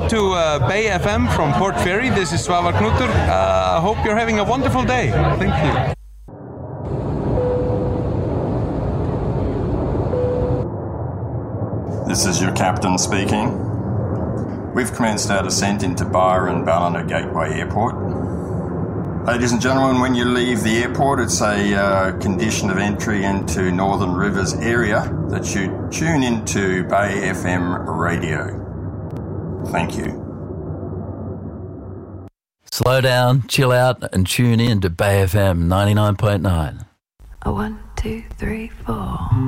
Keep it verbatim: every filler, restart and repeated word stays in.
to uh, Bay F M from Port Fairy. This is Svavar Knútur. I uh, hope you're having a wonderful day. Thank you. This is your captain speaking. We've commenced our descent into Byron Ballina Gateway Airport. Ladies and gentlemen, when you leave the airport, it's a uh, condition of entry into Northern Rivers area that you tune into Bay F M radio. Thank you. Slow down, chill out, and tune in to Bay F M ninety-nine point nine. A one, two, three, four.